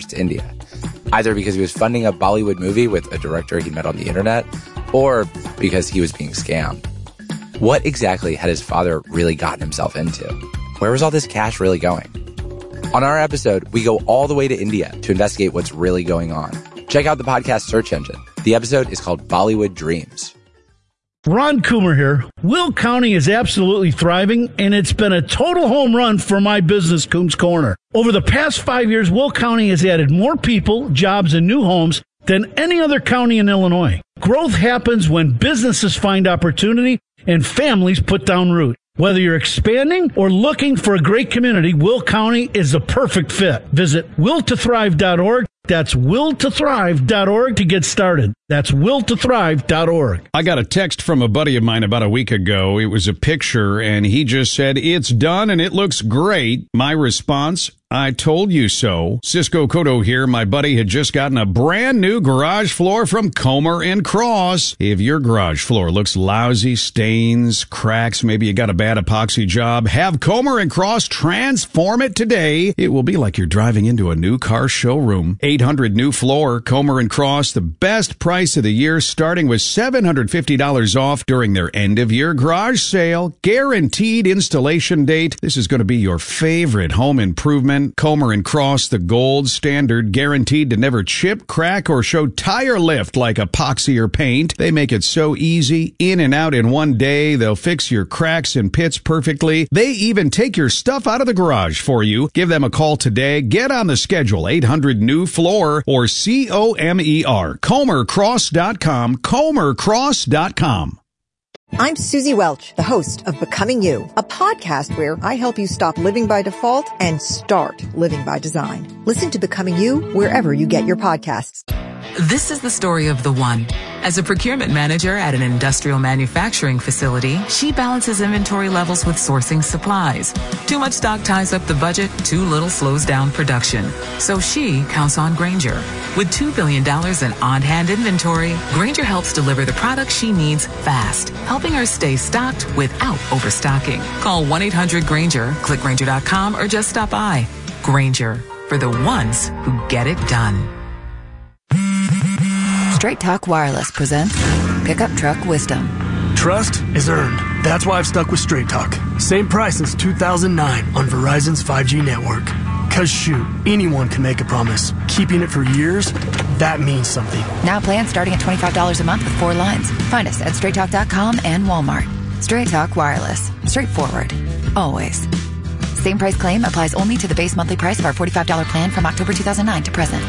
to India, either because he was funding a Bollywood movie with a director he met on the internet, or because he was being scammed. What exactly had his father really gotten himself into? Where was all this cash really going? On our episode, we go all the way to India to investigate what's really going on. Check out the podcast search engine. The episode is called Bollywood Dreams. Ron Coomer here. Will County is absolutely thriving, and it's been a total home run for my business, Coombs Corner. Over the past 5 years, Will County has added more people, jobs, and new homes than any other county in Illinois. Growth happens when businesses find opportunity and families put down root. Whether you're expanding or looking for a great community, Will County is the perfect fit. Visit willtothrive.org. That's willtothrive.org to get started. That's willtothrive.org. I got a text from a buddy of mine about a week ago. It was a picture, and he just said, "It's done, and it looks great." My response, "I told you so." Cisco Cotto here. My buddy had just gotten a brand new garage floor from Comer & Cross. If your garage floor looks lousy, stains, cracks, maybe you got a bad epoxy job, have Comer & Cross transform it today. It will be like you're driving into a new car showroom. 800 new floor, Comer & Cross, the best price of the year, starting with $750 off during their end-of-year garage sale. Guaranteed installation date. This is going to be your favorite home improvement. Comer & Cross, the gold standard, guaranteed to never chip, crack, or show tire lift like epoxy or paint. They make it so easy, in and out in one day. They'll fix your cracks and pits perfectly. They even take your stuff out of the garage for you. Give them a call today. Get on the schedule, 800 new floor or COMER, ComerCross.com, ComerCross.com. I'm Susie Welch, the host of Becoming You, a podcast where I help you stop living by default and start living by design. Listen to Becoming You wherever you get your podcasts. This is the story of the one. As a procurement manager at an industrial manufacturing facility, she balances inventory levels with sourcing supplies. Too much stock ties up the budget, too little slows down production. So she counts on Grainger. With $2 billion in on-hand inventory, Grainger helps deliver the products she needs fast, helping her stay stocked without overstocking. Call 1-800-GRAINGER, click Grainger.com, or just stop by. Grainger, for the ones who get it done. Straight Talk Wireless presents Pickup Truck Wisdom. Trust is earned. That's why I've stuck with Straight Talk. Same price since 2009 on Verizon's 5G network. Cause shoot, anyone can make a promise. Keeping it for years, that means something. Now plans starting at $25 a month with 4 lines. Find us at straighttalk.com and Walmart. Straight Talk Wireless. Straightforward. Always. Same price claim applies only to the base monthly price of our $45 plan from October 2009 to present.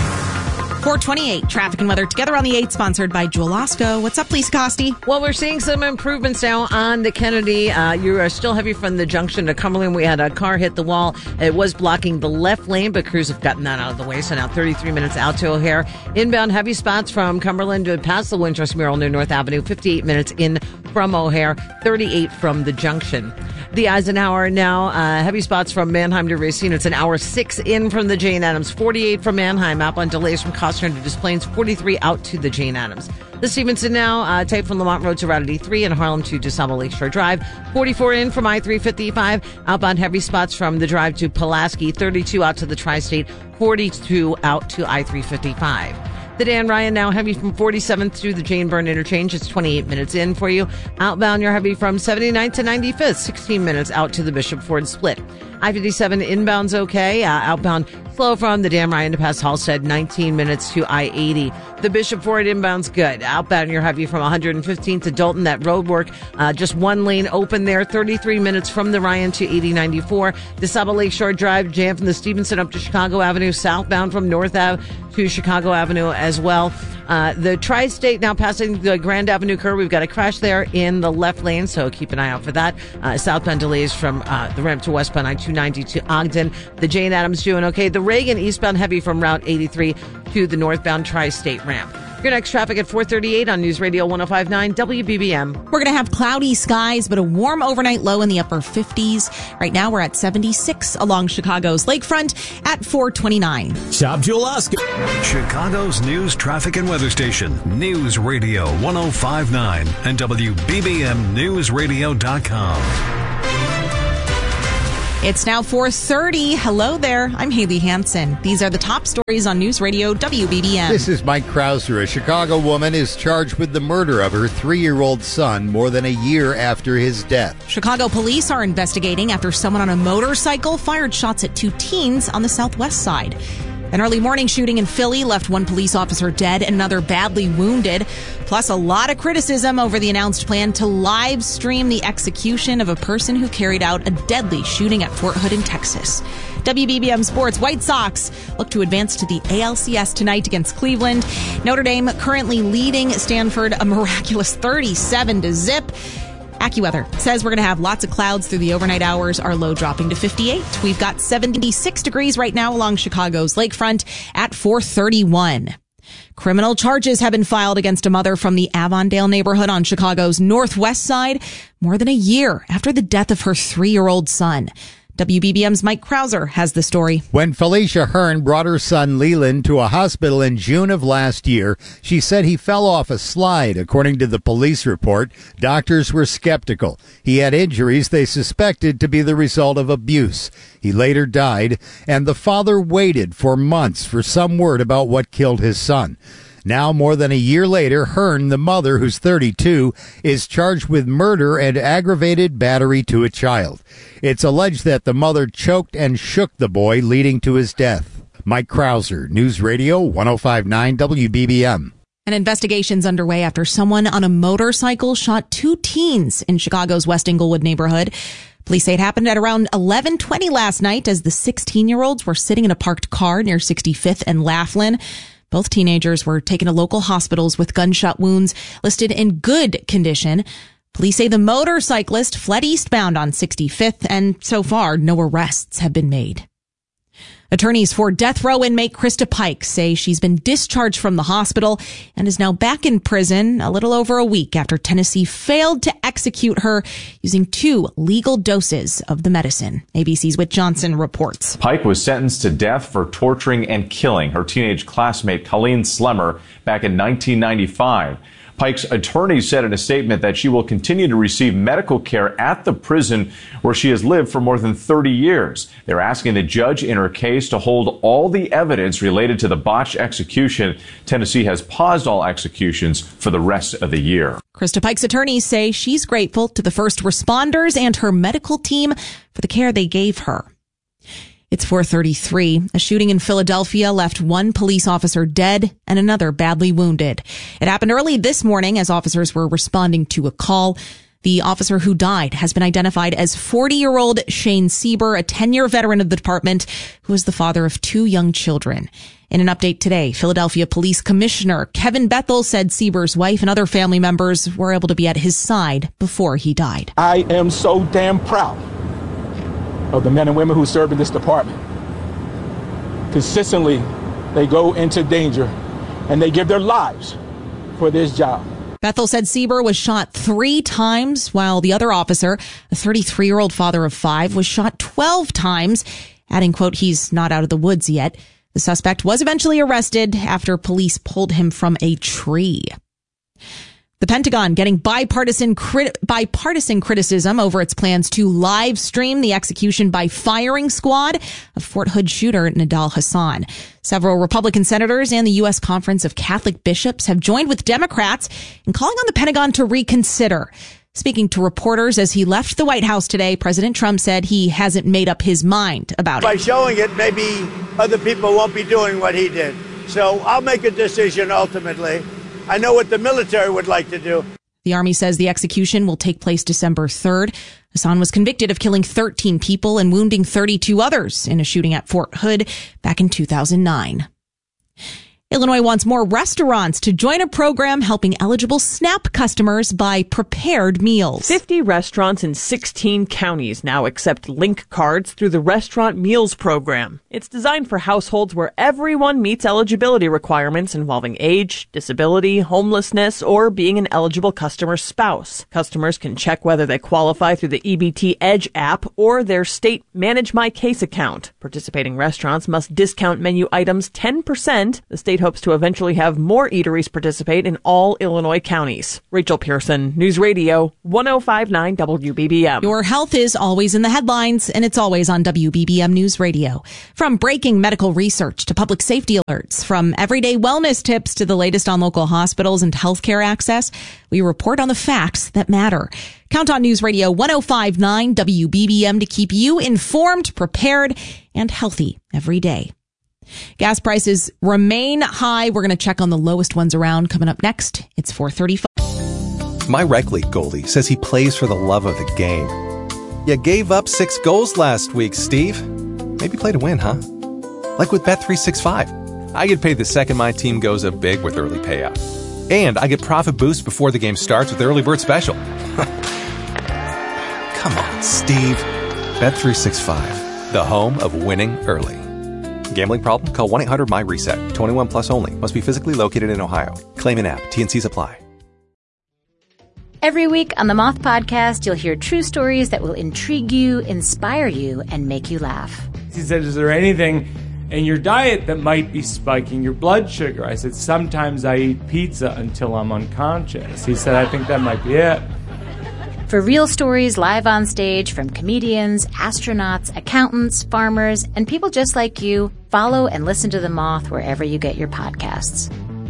428, traffic and weather together on the 8th, sponsored by Jewel Osco. What's up, Lisa Costi? Well, we're seeing some improvements now on the Kennedy. You are still heavy from the junction to Cumberland. We had a car hit the wall. It was blocking the left lane, but crews have gotten that out of the way. So now 33 minutes out to O'Hare. Inbound heavy spots from Cumberland to past the Wintrust mural near North Avenue. 58 minutes in from O'Hare. 38 from the junction. The Eisenhower now, heavy spots from Manheim to Racine. It's an hour 6 in from the Jane Addams. 48 from Manheim. Outbound delays from Costner to Des Plaines. 43 out to the Jane Addams. The Stevenson now, tight from Lamont Road to Route 83 and Harlem to DeSable Lakeshore Drive. 44 in from I-355. Outbound heavy spots from the drive to Pulaski. 32 out to the Tri-State. 42 out to I-355. The Dan Ryan now heavy from 47th to the Jane Byrne interchange. It's 28 minutes in for you. Outbound, you're heavy from 79th to 95th. 16 minutes out to the Bishop Ford split. I-57 inbound's okay. Outbound slow from the Dan Ryan to past Halstead. 19 minutes to I-80. The Bishop Ford inbound's good. Outbound, you're heavy from 115th to Dalton. That road work, just one lane open there. 33 minutes from the Ryan to 8094. DeSable Lakeshore Drive jam from the Stevenson up to Chicago Avenue. Southbound from North Ave to Chicago Avenue as well. The Tri-State now passing the Grand Avenue curve. We've got a crash there in the left lane, so keep an eye out for that. Southbound delays from the ramp to westbound I-290 to Ogden. The Jane Addams doing okay. The Reagan eastbound heavy from Route 83 to the northbound Tri-State ramp. Your next traffic at 4:38 on News Radio 105.9 WBBM. We're going to have cloudy skies, but a warm overnight low in the upper 50s. Right now, we're at 76 along Chicago's lakefront at 429. Shop Jewel Osco. Chicago's news, traffic, and weather station. News Radio 105.9 and WBBMNewsRadio.com. It's now 4:30. Hello there. I'm Haley Hansen. These are the top stories on News Radio WBBM. This is Mike Krauser. A Chicago woman is charged with the murder of her 3-year-old son more than a year after his death. Chicago police are investigating after someone on a motorcycle fired shots at 2 teens on the southwest side. An early morning shooting in Philly left 1 police officer dead and another badly wounded. Plus, a lot of criticism over the announced plan to live stream the execution of a person who carried out a deadly shooting at Fort Hood in Texas. WBBM Sports, White Sox look to advance to the ALCS tonight against Cleveland. Notre Dame currently leading Stanford a miraculous 37-0. AccuWeather says we're going to have lots of clouds through the overnight hours, our low dropping to 58. We've got 76 degrees right now along Chicago's lakefront at 431. Criminal charges have been filed against a mother from the Avondale neighborhood on Chicago's northwest side more than a year after the death of her 3-year-old son. WBBM's Mike Krauser has the story. When Felicia Hearn brought her son Leland to a hospital in June of last year, she said he fell off a slide. According to the police report, doctors were skeptical. He had injuries they suspected to be the result of abuse. He later died, and the father waited for months for some word about what killed his son. Now, more than a year later, Hearn, the mother, who's 32, is charged with murder and aggravated battery to a child. It's alleged that the mother choked and shook the boy, leading to his death. Mike Krauser, News Radio 105.9 WBBM. An investigation's underway after someone on a motorcycle shot 2 teens in Chicago's West Englewood neighborhood. Police say it happened at around 11:20 last night as the 16-year-olds were sitting in a parked car near 65th and Laughlin. Both teenagers were taken to local hospitals with gunshot wounds listed in good condition. Police say the motorcyclist fled eastbound on 65th, and so far, no arrests have been made. Attorneys for death row inmate Krista Pike say she's been discharged from the hospital and is now back in prison a little over a week after Tennessee failed to execute her using 2 legal doses of the medicine. ABC's Whit Johnson reports. Pike was sentenced to death for torturing and killing her teenage classmate Colleen Slemmer back in 1995. Pike's attorney said in a statement that she will continue to receive medical care at the prison where she has lived for more than 30 years. They're asking the judge in her case to hold all the evidence related to the botched execution. Tennessee has paused all executions for the rest of the year. Krista Pike's attorneys say she's grateful to the first responders and her medical team for the care they gave her. It's 4:33. A shooting in Philadelphia left 1 police officer dead and another badly wounded. It happened early this morning as officers were responding to a call. The officer who died has been identified as 40-year-old Shane Sieber, a 10-year veteran of the department who is the father of 2 young children. In an update today, Philadelphia Police Commissioner Kevin Bethel said Sieber's wife and other family members were able to be at his side before he died. I am so damn proud of the men and women who serve in this department. Consistently, they go into danger and they give their lives for this job. Bethel said Sieber was shot 3 times, while the other officer, a 33-year-old father of 5, was shot 12 times, adding, quote, he's not out of the woods yet. The suspect was eventually arrested after police pulled him from a tree. The Pentagon getting bipartisan criticism over its plans to live stream the execution by firing squad of Fort Hood shooter Nidal Hasan. Several Republican senators and the U.S. Conference of Catholic Bishops have joined with Democrats in calling on the Pentagon to reconsider. Speaking to reporters as he left the White House today, President Trump said he hasn't made up his mind about it. By showing it, maybe other people won't be doing what he did. So I'll make a decision ultimately. I know what the military would like to do. The Army says the execution will take place December 3rd. Hasan was convicted of killing 13 people and wounding 32 others in a shooting at Fort Hood back in 2009. Illinois wants more restaurants to join a program helping eligible SNAP customers buy prepared meals. 50 restaurants in 16 counties now accept link cards through the Restaurant Meals program. It's designed for households where everyone meets eligibility requirements involving age, disability, homelessness, or being an eligible customer's spouse. Customers can check whether they qualify through the EBT Edge app or their state Manage My Case account. Participating restaurants must discount menu items 10%. The state hopes to eventually have more eateries participate in all Illinois counties. Rachel Pearson, News Radio 105.9 WBBM. Your health is always in the headlines, and it's always on WBBM News Radio. From breaking medical research to public safety alerts, from everyday wellness tips to the latest on local hospitals and healthcare access, we report on the facts that matter. Count on News Radio 105.9 WBBM to keep you informed, prepared, and healthy every day. Gas prices remain high. We're going to check on the lowest ones around. Coming up next, it's 4:35. My rec league goalie says he plays for the love of the game. You gave up 6 goals last week, Steve. Maybe play to win, huh? Like with Bet365. I get paid the second my team goes up big with early payout. And I get profit boost before the game starts with the early bird special. Come on, Steve. Bet365, the home of winning early. Gambling problem? Call 1-800-MY-RESET. 21 plus only. Must be physically located in Ohio. Claim an app. T&Cs apply. Every week on the Moth Podcast, you'll hear true stories that will intrigue you, inspire you, and make you laugh. He said, is there anything in your diet that might be spiking your blood sugar? I said, sometimes I eat pizza until I'm unconscious. He said, I think that might be it. For real stories live on stage from comedians, astronauts, accountants, farmers, and people just like you, follow and listen to The Moth wherever you get your podcasts.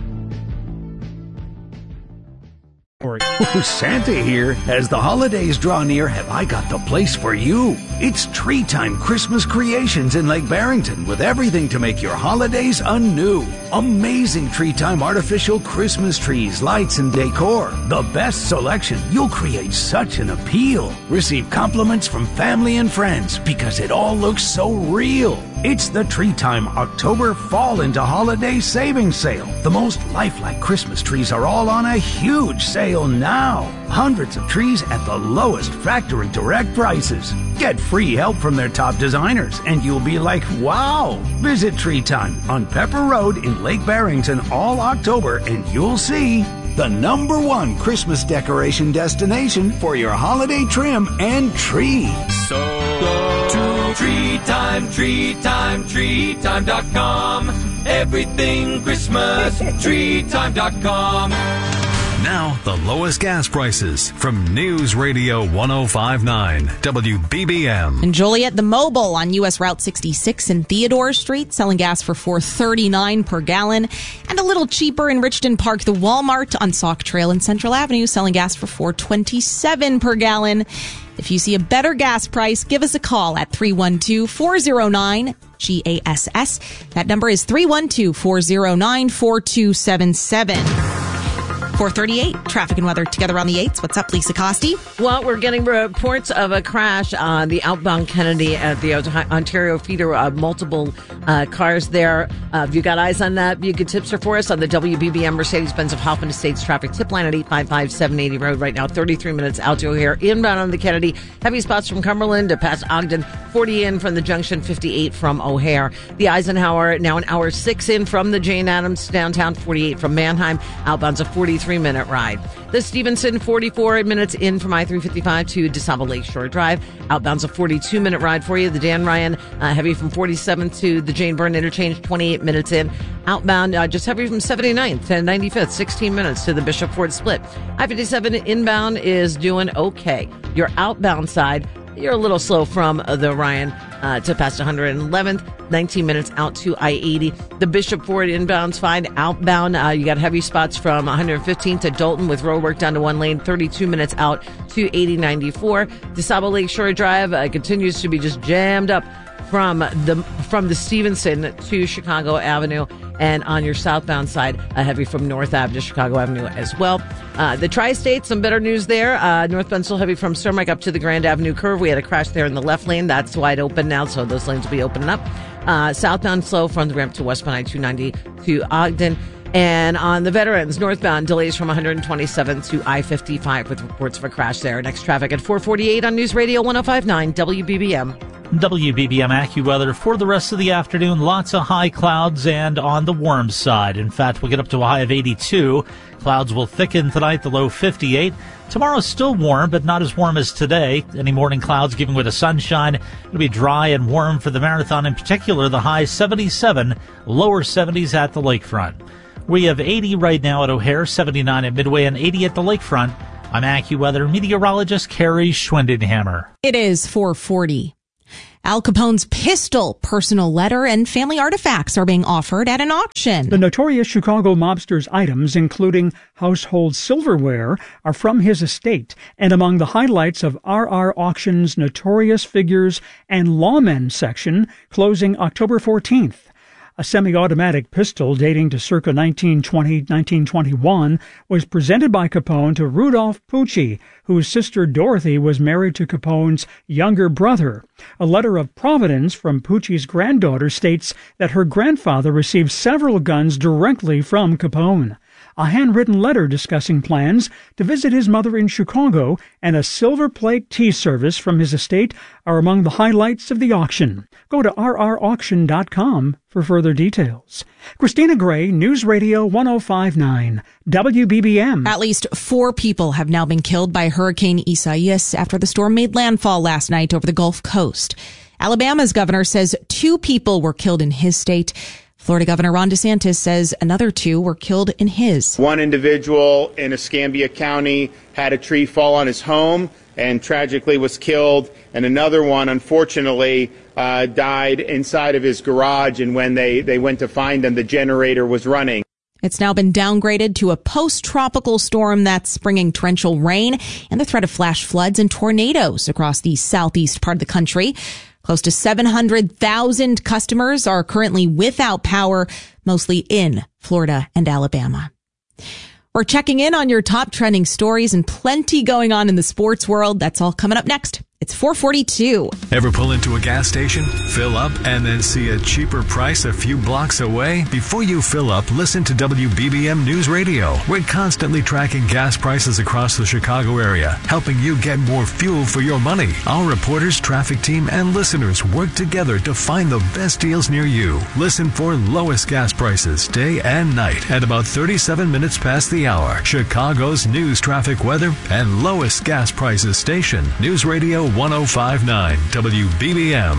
Santa here. As the holidays draw near, have I got the place for you. It's Tree Time Christmas Creations in Lake Barrington with everything to make your holidays anew. Amazing Tree Time artificial Christmas trees, lights, and decor. The best selection. You'll create such an appeal. Receive compliments from family and friends because it all looks so real. It's the Tree Time October Fall into Holiday Savings Sale. The most lifelike Christmas trees are all on a huge sale now. Hundreds of trees at the lowest factory direct prices. Get free help from their top designers and you'll be like, wow. Visit Tree Time on Pepper Road in Lake Barrington all October and you'll see the #1 Christmas decoration destination for your holiday trim and tree. So go to treetime.com. Everything Christmas, treetime.com. Now, the lowest gas prices from News Radio 105.9 WBBM. In Joliet, the Mobile on U.S. Route 66 and Theodore Street, selling gas for $4.39 per gallon. And a little cheaper in Richton Park, the Walmart on Sauk Trail and Central Avenue, selling gas for $4.27 per gallon. If you see a better gas price, give us a call at 312-409-GASS. That number is 312-409-4277. 438, traffic and weather together on the 8s. What's up, Lisa Costi? Well, we're getting reports of a crash on the outbound Kennedy at the Ontario feeder. Multiple cars there. If you got eyes on that, you could tips for us on the WBBM Mercedes-Benz of Hoffman Estates traffic tip line at 855-780 Road right now. 33 minutes out to O'Hare. Inbound on the Kennedy. Heavy spots from Cumberland to past Ogden. 40 in from the junction. 58 from O'Hare. The Eisenhower now an hour 6 in from the Jane Addams downtown. 48 from Mannheim. Outbound's a 43-minute ride. The Stevenson, 44 minutes in from I-355 to DeSable Lakeshore Drive. Outbound's a 42-minute ride for you. The Dan Ryan, heavy from 47th to the Jane Byrne Interchange, 28 minutes in. Outbound, just heavy from 79th to 95th, 16 minutes to the Bishop Ford Split. I-57 inbound is doing okay. Your outbound side, you're a little slow from the Ryan to past 111th, 19 minutes out to I-80. The Bishop Ford inbound's fine. Outbound, you got heavy spots from 115th to Dalton with road work down to 1 lane, 32 minutes out to 8094. DeSable Lakeshore Drive continues to be just jammed up from the Stevenson to Chicago Avenue. And on your southbound side, heavy from North Ave to Chicago Avenue as well. The Tri-State, some better news there. Northbound still heavy from Sternmike up to the Grand Avenue curve. We had a crash there in the left lane. That's wide open now, so those lanes will be opening up. Southbound slow from the ramp to westbound I-290 to Ogden. And on the Veterans, northbound, delays from 127 to I-55 with reports of a crash there. Next traffic at 448 on News Radio 105.9 WBBM. WBBM AccuWeather for the rest of the afternoon. Lots of high clouds and on the warm side. In fact, we'll get up to a high of 82. Clouds will thicken tonight, the low 58. Tomorrow's still warm, but not as warm as today. Any morning clouds giving way to sunshine. It'll be dry and warm for the marathon in particular. The high 77, lower 70s at the lakefront. We have 80 right now at O'Hare, 79 at Midway, and 80 at the lakefront. I'm AccuWeather meteorologist Carrie Schwindenhammer. It is 4:40. Al Capone's pistol, personal letter, and family artifacts are being offered at an auction. The notorious Chicago mobster's items, including household silverware, are from his estate and among the highlights of RR Auction's Notorious Figures and Lawmen section, closing October 14th. A semi-automatic pistol dating to circa 1920-1921 was presented by Capone to Rudolph Pucci, whose sister Dorothy was married to Capone's younger brother. A letter of providence from Pucci's granddaughter states that her grandfather received several guns directly from Capone. A handwritten letter discussing plans to visit his mother in Chicago and a silver plate tea service from his estate are among the highlights of the auction. Go to rrauction.com for further details. Christina Gray, News Radio 105.9, WBBM. At least 4 people have now been killed by Hurricane Isaias after the storm made landfall last night over the Gulf Coast. Alabama's governor says 2 people were killed in his state. Florida Governor Ron DeSantis says another 2 were killed in his. One individual in Escambia County had a tree fall on his home and tragically was killed, and another one, unfortunately, died inside of his garage, and when they went to find him, the generator was running. It's now been downgraded to a post-tropical storm that's bringing torrential rain and the threat of flash floods and tornadoes across the southeast part of the country. Close to 700,000 customers are currently without power, mostly in Florida and Alabama. We're checking in on your top trending stories and plenty going on in the sports world. That's all coming up next. It's 4:42. Ever pull into a gas station, fill up, and then see a cheaper price a few blocks away? Before you fill up, listen to WBBM News Radio. We're constantly tracking gas prices across the Chicago area, helping you get more fuel for your money. Our reporters, traffic team, and listeners work together to find the best deals near you. Listen for lowest gas prices day and night at about 37 minutes past the hour. Chicago's news, traffic, weather, and lowest gas prices station. News Radio 105.9 WBBM.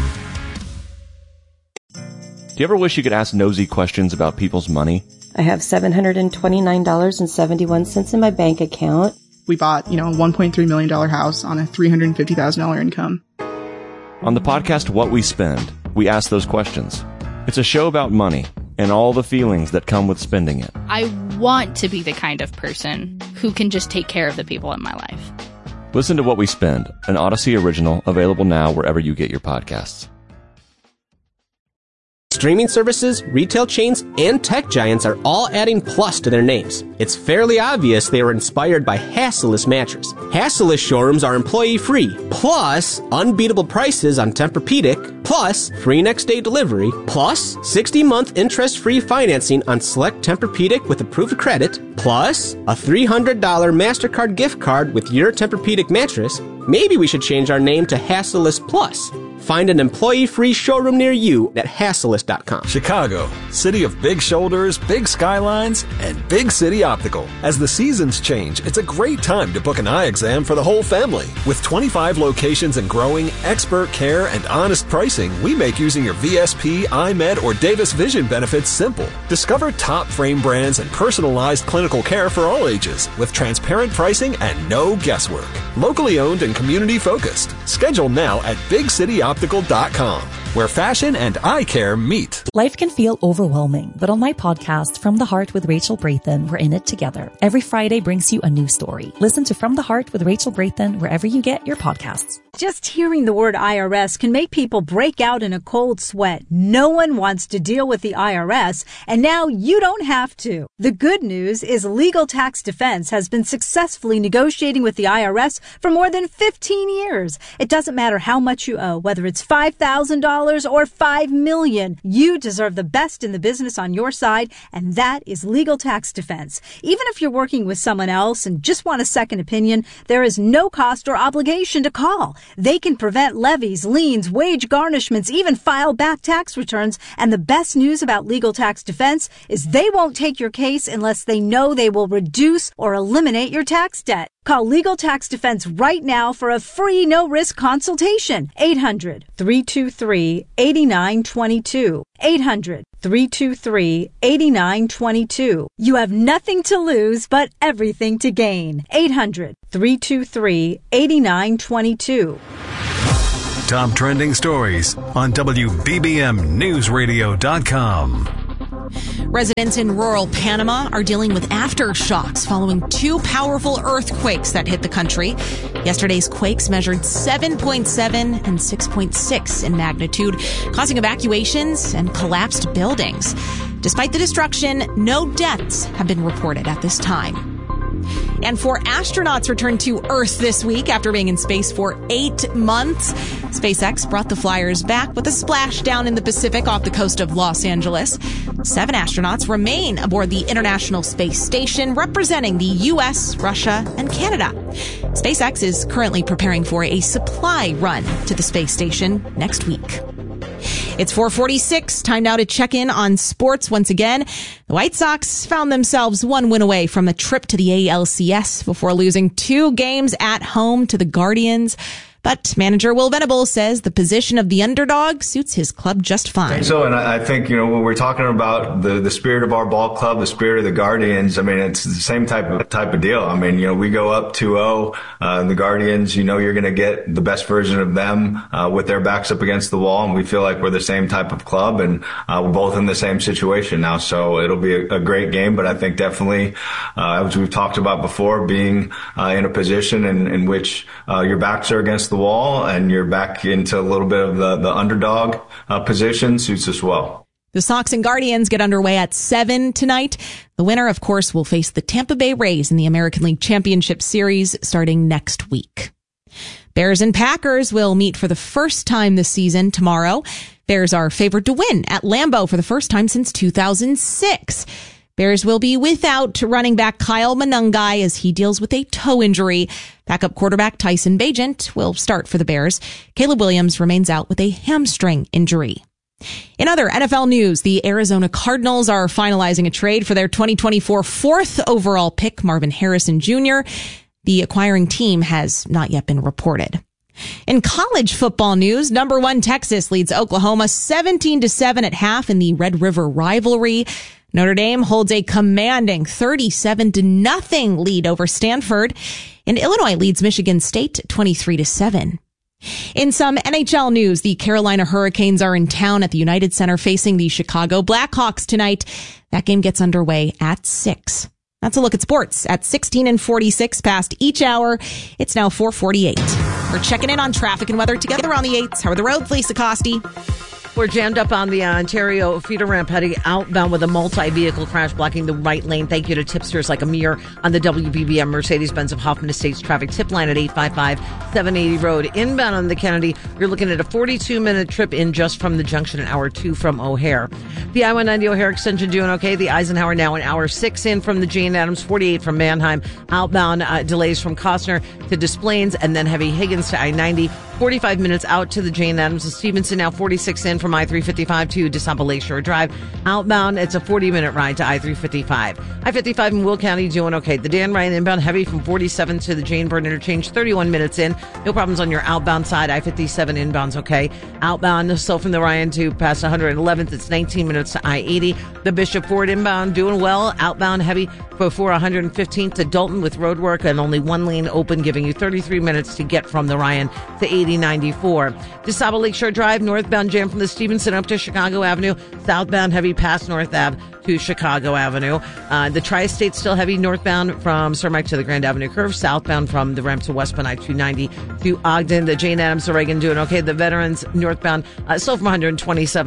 Do you ever wish you could ask nosy questions about people's money? I have $729.71 in my bank account. We bought, a $1.3 million house on a $350,000 income. On the podcast What We Spend, we ask those questions. It's a show about money and all the feelings that come with spending it. I want to be the kind of person who can just take care of the people in my life. Listen to What We Spend, an Odyssey original, available now wherever you get your podcasts. Streaming services, retail chains, and tech giants are all adding plus to their names. It's fairly obvious they were inspired by Hassellus mattress. Hassellus showrooms are employee-free, plus unbeatable prices on Tempur-Pedic, plus free next-day delivery, plus 60-month interest-free financing on select Tempur-Pedic with approved credit, plus a $300 MasterCard gift card with your Tempur-Pedic mattress. Maybe we should change our name to Hassellus Plus. Find an employee-free showroom near you at Hassellus.com. Chicago, city of big shoulders, big skylines, and big city optical. As the seasons change, it's a great time to book an eye exam for the whole family. With 25 locations and growing, expert care, and honest pricing, we make using your VSP, iMed, or Davis Vision benefits simple. Discover top frame brands and personalized clinical care for all ages, with transparent pricing and no guesswork. Locally owned and community focused. Schedule now at BigCityOptical.com, where fashion and eye care meet. Life can feel overwhelming, but on my podcast, From the Heart with Rachel Brathen, we're in it together. Every Friday brings you a new story. Listen to From the Heart with Rachel Brathen wherever you get your podcasts. Just hearing the word IRS can make people break out in a cold sweat. No one wants to deal with the IRS, and now you don't have to. The good news is Legal Tax Defense has been successfully negotiating with the IRS for more than 15 years. It doesn't matter how much you owe, whether it's $5,000 or $5 million. You deserve the best in the business on your side, and that is Legal Tax Defense. Even if you're working with someone else and just want a second opinion, there is no cost or obligation to call. They can prevent levies, liens, wage garnishments, even file back tax returns. And the best news about Legal Tax Defense is they won't take your case unless they know they will reduce or eliminate your tax debt. Call Legal Tax Defense right now for a free no-risk consultation. 800-323-8922. 800-323-8922. You have nothing to lose but everything to gain. 800-323-8922. Top trending stories on WBBMNewsRadio.com. Residents in rural Panama are dealing with aftershocks following two powerful earthquakes that hit the country. Yesterday's quakes measured 7.7 and 6.6 in magnitude, causing evacuations and collapsed buildings. Despite the destruction, no deaths have been reported at this time. And 4 astronauts returned to Earth this week after being in space for 8 months. SpaceX brought the flyers back with a splashdown in the Pacific off the coast of Los Angeles. 7 astronauts remain aboard the International Space Station, representing the U.S., Russia, and Canada. SpaceX is currently preparing for a supply run to the space station next week. It's 4:46. Time now to check in on sports once again. The White Sox found themselves 1 win away from a trip to the ALCS before losing 2 games at home to the Guardians. But manager Will Venables says the position of the underdog suits his club just fine. So, and I think, when we're talking about the spirit of our ball club, the spirit of the Guardians, it's the same type of deal. We go up 2-0. The Guardians, you're going to get the best version of them with their backs up against the wall, and we feel like we're the same type of club, and we're both in the same situation now. So it'll be a great game, but I think definitely, as we've talked about before, being in a position in which your backs are against the wall and you're back into a little bit of the underdog position suits us well. The Sox and Guardians get underway at 7 tonight. The winner, of course, will face the Tampa Bay Rays in the American League Championship Series starting next week. Bears and Packers will meet for the first time this season tomorrow. Bears are favored to win at Lambeau for the first time since 2006. Bears will be without running back Kyle Monangai as he deals with a toe injury. Backup quarterback Tyson Bagent will start for the Bears. Caleb Williams remains out with a hamstring injury. In other NFL news, the Arizona Cardinals are finalizing a trade for their 2024 4th overall pick, Marvin Harrison Jr. The acquiring team has not yet been reported. In college football news, number 1 Texas leads Oklahoma 17-7 at half in the Red River rivalry. Notre Dame holds a commanding 37-0 lead over Stanford, and Illinois leads Michigan State 23-7. In some NHL news, the Carolina Hurricanes are in town at the United Center facing the Chicago Blackhawks tonight. That game gets underway at 6. That's a look at sports at 16:46 past each hour. It's now 4:48. We're checking in on traffic and weather together on the 8s. How are the roads, Lisa Costi? We're jammed up on the Ontario feeder ramp heading outbound with a multi-vehicle crash blocking the right lane. Thank you to tipsters like Amir on the WBBM Mercedes-Benz of Hoffman Estates traffic tip line at 855-780 Road. Inbound on the Kennedy, you're looking at a 42-minute trip in just from the junction, an hour 2 from O'Hare. The I-190 O'Hare extension doing okay. The Eisenhower now an hour 6 in from the Jane Addams, 48 from Mannheim. Outbound delays from Costner to Des Plaines and then heavy Higgins to I-90. 45 minutes out to the Jane Addams. The Stevenson now 46 in from I-355 to DeSamba Lakeshore Drive. Outbound, it's a 40-minute ride to I-355. I-55 in Will County doing okay. The Dan Ryan inbound heavy from 47 to the Jane Byrne interchange, 31 minutes in. No problems on your outbound side. I-57 inbound's okay. Outbound, so from the Ryan to past 111th, it's 19 minutes to I-80. The Bishop Ford inbound doing well. Outbound heavy before 115th to Dalton with road work and only one lane open, giving you 33 minutes to get from the Ryan to 8094. DeSaba Lakeshore Drive, northbound jam from the Stevenson up to Chicago Avenue. Southbound heavy past North Ave to Chicago Avenue. The Tri-State still heavy northbound from Cermak to the Grand Avenue curve. Southbound from the ramp to West Penn I-290 to Ogden. The Jane Addams to Reagan doing okay. The Veterans northbound still from 127th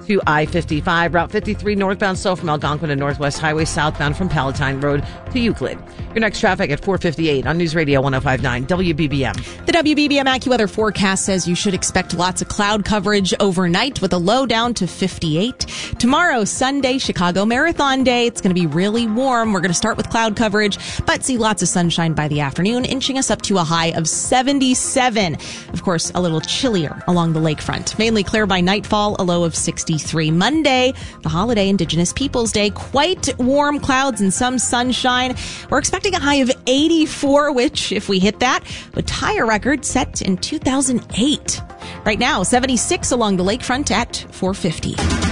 to I-55. Route 53 northbound slow from Algonquin to Northwest Highway southbound from Palatine Road to Euclid. Your next traffic at 4:58 on News Radio 105.9 WBBM. The WBBM AccuWeather forecast says you should expect lots of cloud coverage overnight with a low down to 58. Tomorrow, Sunday, Chicago Marathon Day. It's going to be really warm. We're going to start with cloud coverage, but see lots of sunshine by the afternoon, inching us up to a high of 77. Of course, a little chillier along the lakefront. Mainly clear by nightfall, a low of 63. Monday, the holiday Indigenous Peoples Day. Quite warm clouds and some sunshine. We're expecting a high of 84, which, if we hit that, would tie a record set in 2008. Right now, 76 along the lakefront at 4:50.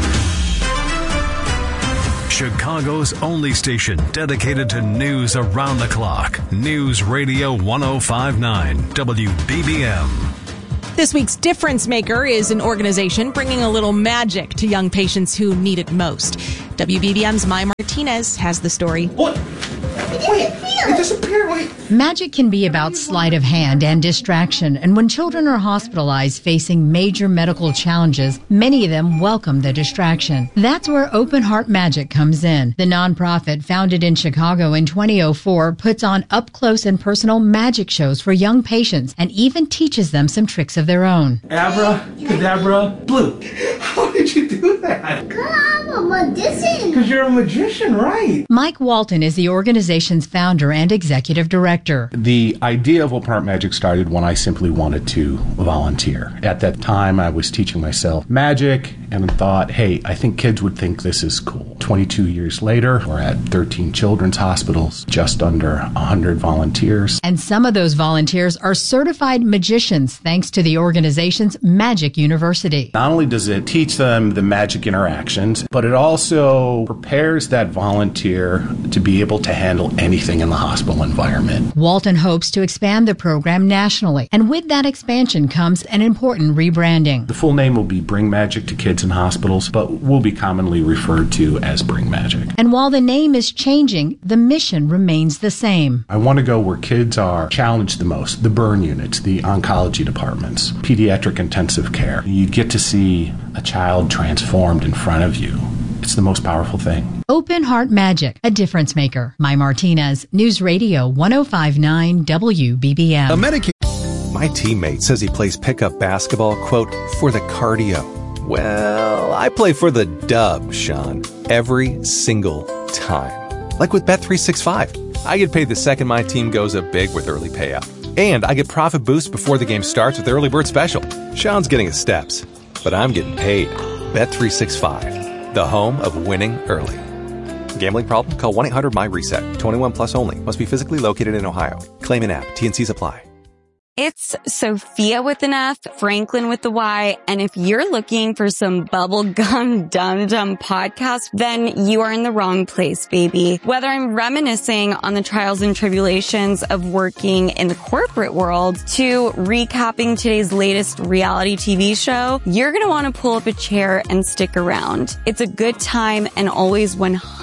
Chicago's only station dedicated to news around the clock. News Radio 105.9 WBBM. This week's Difference Maker is an organization bringing a little magic to young patients who need it most. WBBM's Maya Martinez has the story. What? Wait, it disappeared. Wait. Magic can be about sleight of hand and distraction, and when children are hospitalized facing major medical challenges, many of them welcome the distraction. That's where Open Heart Magic comes in. The nonprofit, founded in Chicago in 2004, puts on up-close and personal magic shows for young patients and even teaches them some tricks of their own. Abracadabra, blue. How did you do that? I'm a magician. Because you're a magician, right? Mike Walton is the organization's founder and executive director. The idea of Open Heart Magic started when I simply wanted to volunteer. At that time, I was teaching myself magic and thought, hey, I think kids would think this is cool. 22 years later, we're at 13 children's hospitals, just under 100 volunteers. And some of those volunteers are certified magicians thanks to the organization's Magic University. Not only does it teach them the magic interactions, but it also prepares that volunteer to be able to handle anything in the hospital environment. Walton hopes to expand the program nationally, and with that expansion comes an important rebranding. The full name will be Bring Magic to Kids in Hospitals, but will be commonly referred to as Bring Magic. And while the name is changing, the mission remains the same. I want to go where kids are challenged the most, the burn units, the oncology departments, pediatric intensive care. You get to see a child transformed in front of you. It's the most powerful thing. Open Heart Magic, a difference maker. Maya Martinez, News Radio 105.9 WBBM. My teammate says he plays pickup basketball, quote, for the cardio. Well, I play for the dub, Sean, every single time. Like with Bet365. I get paid the second my team goes up big with early payout. And I get profit boost before the game starts with Early Bird Special. Sean's getting his steps, but I'm getting paid. Bet365, the home of winning early. Gambling problem? Call 1-800-MY-RESET. 21 plus only. Must be physically located in Ohio. Claim in app. T&Cs apply. It's Sophia with an F, Franklin with the Y, and if you're looking for some bubblegum dum-dum podcast, then you are in the wrong place, baby. Whether I'm reminiscing on the trials and tribulations of working in the corporate world to recapping today's latest reality TV show, you're going to want to pull up a chair and stick around. It's a good time and always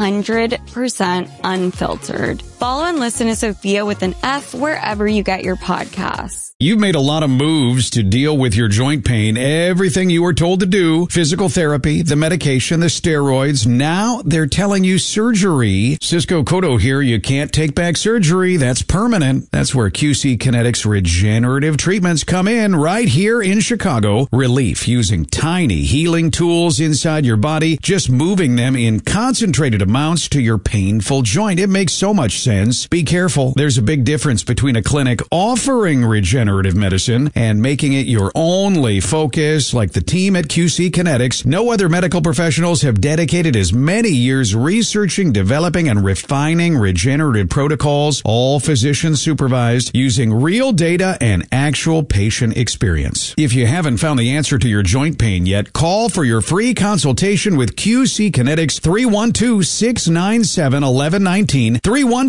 100% unfiltered. Follow and listen to Sophia with an F wherever you get your podcasts. You've made a lot of moves to deal with your joint pain. Everything you were told to do, physical therapy, the medication, the steroids. Now they're telling you surgery. Cisco Cotto here. You can't take back surgery. That's permanent. That's where QC Kinetics regenerative treatments come in right here in Chicago. Relief using tiny healing tools inside your body, just moving them in concentrated amounts to your painful joint. It makes so much sense. Be careful. There's a big difference between a clinic offering regenerative medicine and making it your only focus, like the team at QC Kinetics. No other medical professionals have dedicated as many years researching, developing, and refining regenerative protocols, all physician supervised, using real data and actual patient experience. If you haven't found the answer to your joint pain yet, call for your free consultation with QC Kinetics. 312-697-1119,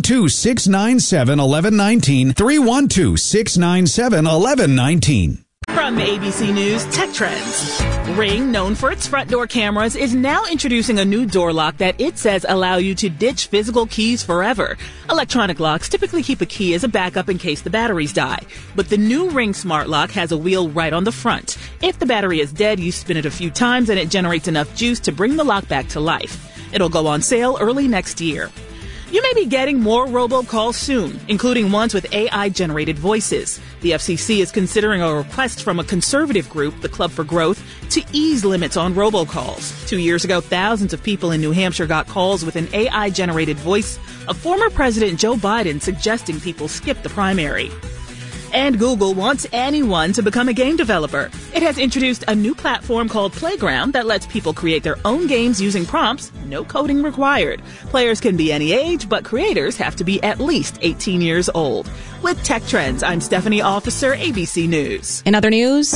312-697-1119, 312-697-1119. From ABC News Tech Trends. Ring, known for its front door cameras, is now introducing a new door lock that it says allow you to ditch physical keys forever. Electronic locks typically keep a key as a backup in case the batteries die. But the new Ring Smart Lock has a wheel right on the front. If the battery is dead, you spin it a few times and it generates enough juice to bring the lock back to life. It'll go on sale early next year. You may be getting more robocalls soon, including ones with AI-generated voices. The FCC is considering a request from a conservative group, the Club for Growth, to ease limits on robocalls. 2 years ago, thousands of people in New Hampshire got calls with an AI-generated voice of former President Joe Biden suggesting people skip the primary. And Google wants anyone to become a game developer. It has introduced a new platform called Playground that lets people create their own games using prompts, no coding required. Players can be any age, but creators have to be at least 18 years old. With Tech Trends, I'm Stephanie Officer, ABC News. In other news,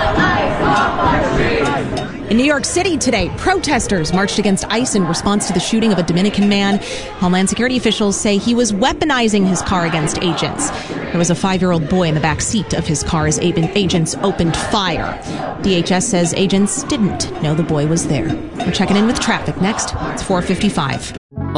in New York City today, protesters marched against ICE in response to the shooting of a Dominican man. Homeland Security officials say he was weaponizing his car against agents. There was a 5-year-old boy in the back seat of his car as agents opened fire. DHS says agents didn't know the boy was there. We're checking in with traffic next. It's 4:55.